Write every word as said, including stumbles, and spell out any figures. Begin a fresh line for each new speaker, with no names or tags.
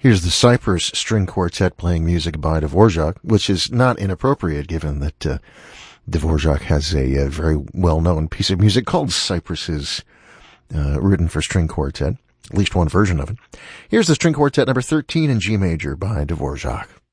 Here's the Cypress String Quartet playing music by Dvorak, which is not inappropriate given that uh, Dvorak has a, a very well-known piece of music called Cypresses, uh, written for string quartet, at least one version of it. Here's the String Quartet number thirteen in G major by Dvorak.